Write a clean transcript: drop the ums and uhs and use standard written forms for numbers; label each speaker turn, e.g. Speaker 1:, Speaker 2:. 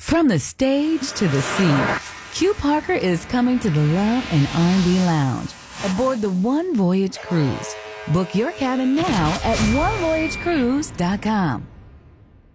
Speaker 1: From the stage to the sea, Q Parker is coming to the Love and R&B Lounge aboard the One Voyage Cruise. Book your cabin now at onevoyagecruise.com.